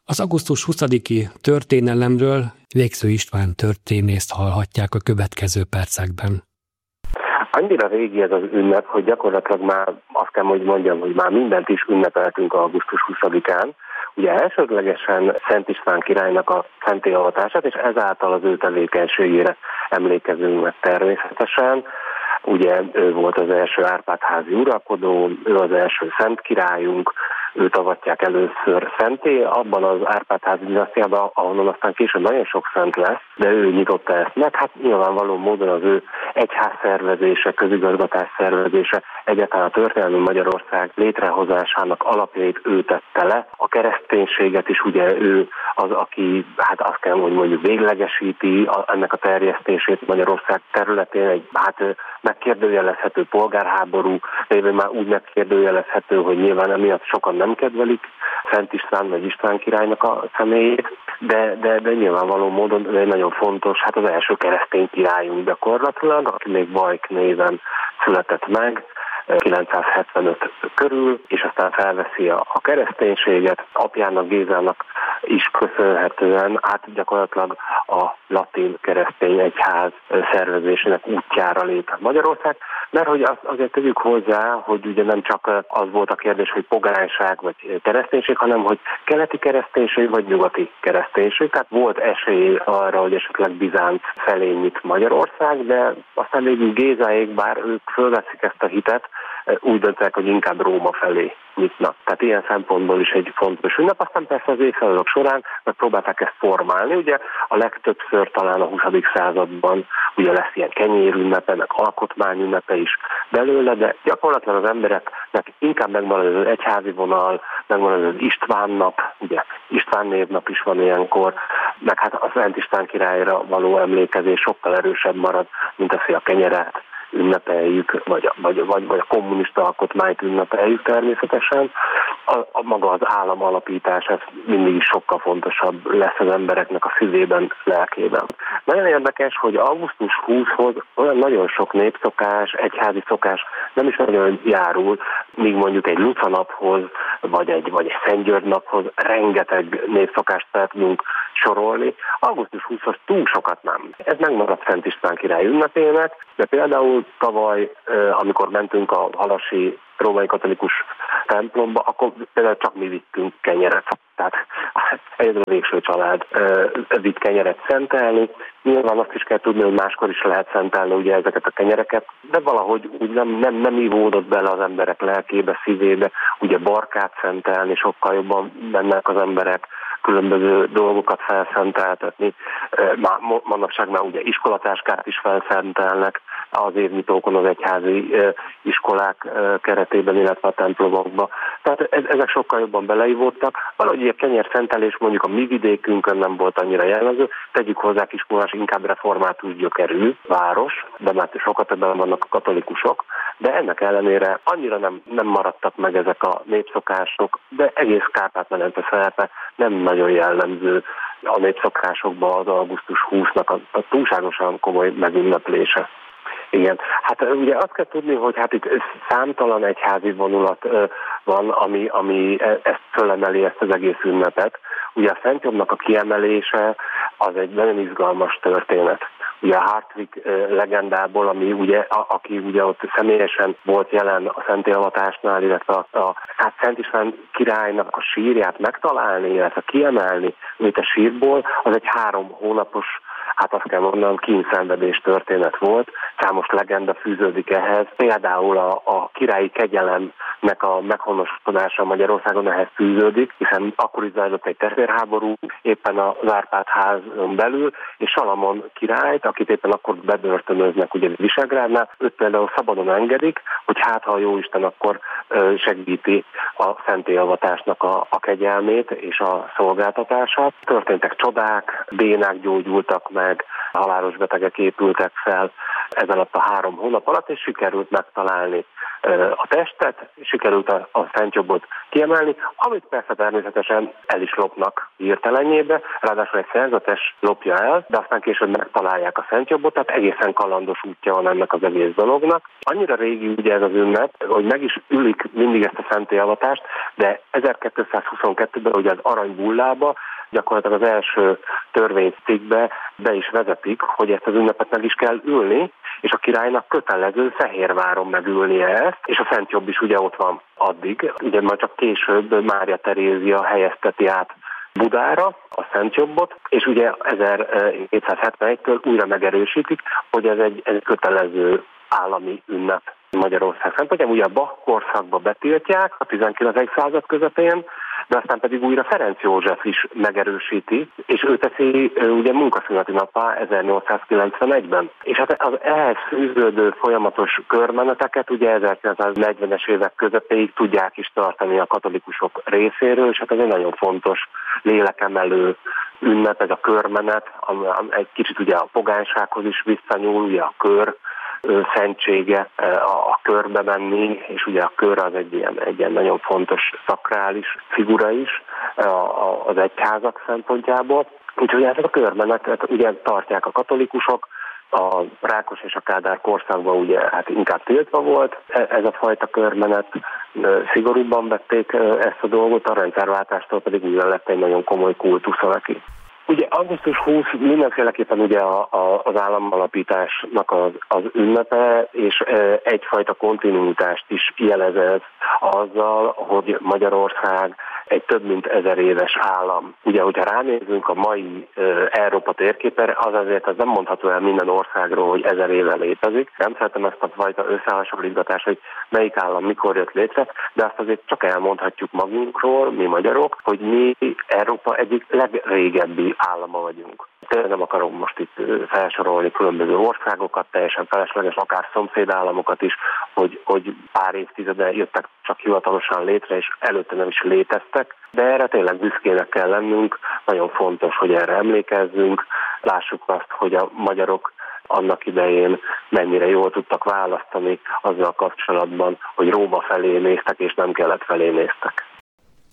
Az augusztus 20-i történelemről Végsző István történészt hallhatják a következő percekben. Annyira régi ez az ünnep, hogy gyakorlatilag már azt kell, hogy mondjam, hogy már mindent is ünnepeltünk augusztus 20-án. Ugye elsődlegesen Szent István királynak a szentélyavatását, és ezáltal az ő tevékenységére emlékezünk meg természetesen. Ugye ő volt az első Árpád-házi uralkodó, ő az első szent királyunk, őt avatják először szenté, abban az Árpád-házi dinasztiában, ahonnan aztán később nagyon sok szent lesz, de ő nyitotta ezt meg. Hát nyilvánvaló módon az ő egyház szervezése, közigazgatás szervezése, egyáltalán a történelmi Magyarország létrehozásának alapjait ő tette le. A kereszténységet is ugye ő az, aki, hát azt kell, hogy mondjuk véglegesíti ennek a terjesztését Magyarország területén, egy megkérdőjelezhető polgárháború, révén már úgy megkérdőjelezhető, hogy nyilván emiatt sokan nem kedvelik Szent István vagy István királynak a személyét, de nyilvánvaló módon egy nagyon fontos, hát az első keresztény királyunk gyakorlatilag, aki még Vajk néven született meg 975 körül, és aztán felveszi a kereszténységet, apjának Gézának is köszönhetően gyakorlatilag a latin keresztény egyház szervezésének útjára lép Magyarország, mert hogy azért tegyük hozzá, hogy ugye nem csak az volt a kérdés, hogy pogányság vagy kereszténység, hanem hogy keleti kereszténység vagy nyugati kereszténység. Tehát volt esély arra, hogy esetleg Bizánc felé nyit Magyarország, de aztán végül Gézáék, bár ők fölveszik ezt a hitet, úgy döntenek, hogy inkább Róma felé nyitnak. Tehát ilyen szempontból is egy fontos ünnep. Aztán persze az évszázadok során megpróbálták ezt formálni. Ugye a legtöbbször talán a 20. században ugye lesz ilyen kenyérünnepe, meg alkotmányünnepe is belőle, de gyakorlatilag az embereknek inkább megmarad az egyházi vonal, megmarad az István nap, ugye István névnap is van ilyenkor, meg hát a Szent István királyra való emlékezés sokkal erősebb marad, mint az, hogy a kenyeret ünnepeljük, vagy a kommunista alkotmányt ünnepeljük természetesen. Maga az állam alapítás, ez mindig is sokkal fontosabb lesz az embereknek a szívében, lelkében. Nagyon érdekes, hogy augusztus 20-hoz olyan nagyon sok népszokás, egyházi szokás nem is nagyon járul, míg mondjuk egy Luca naphoz, vagy egy Szent György naphoz rengeteg népszokást tudunk sorolni. Augusztus 20-hoz túl sokat nem. Ez megmaradt Szent István király ünnepének, de például tavaly, amikor mentünk a halasi római katolikus templomba, akkor például csak mi vittünk kenyeret. Tehát egyedül a Végső család vitt kenyeret szentelni. Nyilván azt is kell tudni, hogy máskor is lehet szentelni ugye ezeket a kenyereket, de valahogy úgy nem ívódott bele az emberek lelkébe, szívébe, ugye barkát szentelni, sokkal jobban mennek az emberek különböző dolgokat felszenteltetni. Manapság már ugye iskolatáskát is felszentelnek az évnyitókon az egyházi iskolák keretében, illetve a templomokba. Tehát ezek sokkal jobban beleívódtak. Valahogy a kenyerszentelés mondjuk a mi vidékünkön nem volt annyira jellemző. Tegyük hozzá, Kiskunhalas inkább református gyökerű város, de már sokat ebben vannak a katolikusok, de ennek ellenére annyira nem maradtak meg ezek a népszokások, de egész Kárpát-medence szerte nem nagyon jellemző a népszokásokban az augusztus 20-nak a túlságosan komoly megünneplése. Igen, hát ugye azt kell tudni, hogy hát itt számtalan egyházi vonulat van, ami ezt fölemeli, ezt az egész ünnepet. Ugye a Szent Jobbnak a kiemelése az egy nagyon izgalmas történet. Ugye a Hartwig legendából, aki ugye ott személyesen volt jelen a szentélyavatásnál, illetve a Szent István királynak a sírját megtalálni, illetve kiemelni őt a sírból, az egy 3 hónapos, hát azt kell mondanom, kínszenvedés történet volt. Számos legenda fűződik ehhez. Például a királyi kegyelemnek a meghonosodása Magyarországon ehhez fűződik, hiszen akkor is zajlott egy testvérháború éppen az Árpád-házon belül, és Salamon királyt, akit éppen akkor bebörtönöznek ugye Visegrádnál, őt például szabadon engedik, hogy hát ha a jóisten akkor segíti a szentélyavatásnak a kegyelmét és a szolgáltatását. Történtek csodák, bénák gyógyultak meg, halálos betegek épültek fel, ez alatt a 3 hónap alatt, és sikerült megtalálni a testet, sikerült a Szentjobbot kiemelni, amit persze természetesen el is lopnak hirtelenjébe, ráadásul egy szerzetes lopja el, de aztán később megtalálják a Szentjobbot, tehát egészen kalandos útja van ennek az egész dolognak. Annyira régi ugye ez az ünnep, hogy meg is ülik mindig ezt a szentélyavatást, de 1222-ben ugye az Aranybullába gyakorlatilag az első törvénycikkbe be is vezetik, hogy ezt az ünnepet meg is kell ülni, és a királynak kötelező Fehérváron megülnie ezt, és a Szentjobb is ugye ott van addig. Ugye majd csak később Mária Terézia helyezteti át Budára a Szentjobbot, és ugye 1771-től újra megerősítik, hogy ez egy kötelező állami ünnep Magyarország szempontjából. Ugye a Bach korszakba betiltják a 19. század közepén, de aztán pedig újra Ferenc József is megerősíti, és ő teszi ugye munkaszüneti nappá 1891-ben. És hát az ehhez fűződő folyamatos körmeneteket ugye 1940-es évek közepéig tudják is tartani a katolikusok részéről, és hát ez egy nagyon fontos lélekemelő ünnep, ez a körmenet, egy kicsit ugye a pogánysághoz is visszanyúl, ugye a kör szentsége, a körbe menni, és ugye a kör az egy ilyen nagyon fontos szakrális figura is az egyházak szempontjából. Úgyhogy ezt a körmenetet ugye tartják a katolikusok, a Rákos és a Kádár korszakban ugye hát inkább tiltva volt ez a fajta körmenet, szigorúbban vették ezt a dolgot, a rendszerváltástól pedig újra lett egy nagyon komoly kultusza neki. Ugye augusztus 20 mindenféleképpen ugye az államalapításnak az ünnepe, és egyfajta kontinuitást is jelez ez azzal, hogy Magyarország egy több mint 1000 éves állam. Ugye, hogyha ránézzünk a mai Európa térképére, az azért az nem mondható el minden országról, hogy 1000 éve létezik. Nem szeretem ezt a fajta összehasonlítgatást, hogy melyik állam mikor jött létre, de azt azért csak elmondhatjuk magunkról, mi magyarok, hogy mi Európa egyik legrégebbi állama vagyunk. Nem akarom most itt felsorolni különböző országokat, teljesen felesleges, akár szomszédállamokat is, hogy pár évtizede jöttek csak hivatalosan létre, és előtte nem is léteztek, de erre tényleg büszkének kell lennünk, nagyon fontos, hogy erre emlékezzünk, lássuk azt, hogy a magyarok annak idején mennyire jól tudtak választani azzal kapcsolatban, hogy Róma felé néztek, és nem kelet felé néztek.